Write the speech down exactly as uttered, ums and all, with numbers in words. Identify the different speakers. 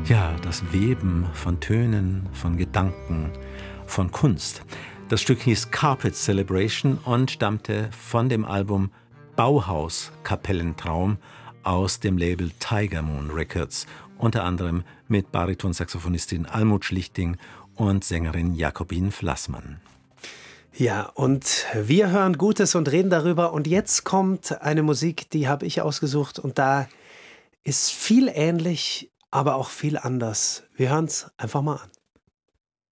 Speaker 1: Ja, das Weben von Tönen, von Gedanken, von Kunst. Das Stück hieß Carpet Celebration und stammte von dem Album Bauhaus Kapellentraum aus dem Label Tiger Moon Records, unter anderem mit Baritonsaxophonistin Almut Schlichting und Sängerin Jakobine Flassmann.
Speaker 2: Ja, und wir hören Gutes und reden darüber. Und jetzt kommt eine Musik, die habe ich ausgesucht. Und da ist viel ähnlich, aber auch viel anders. Wir hören es einfach mal an.